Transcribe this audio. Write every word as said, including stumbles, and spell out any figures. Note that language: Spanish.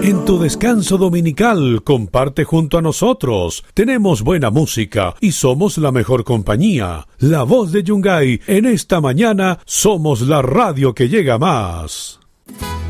En tu descanso dominical, comparte junto a nosotros. Tenemos buena música y somos la mejor compañía. La Voz de Yungay, en esta mañana somos la radio que llega más.